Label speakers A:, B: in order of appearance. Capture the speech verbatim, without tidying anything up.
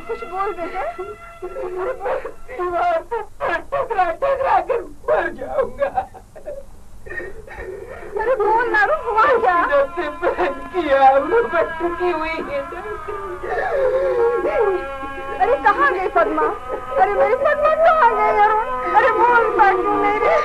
A: कुछ बोल बेटे।
B: दीवार पर टकरा टकरा कर मर जाऊंगा।
A: अरे बोल ना, हुआ क्या?
B: जब से प्रेम किया भटकी हुई है।
A: अरे कहाँ गई पद्मा? अरे मेरी पद्मा कहाँ गई अरुण? अरे बोलता क्यों नहीं रे?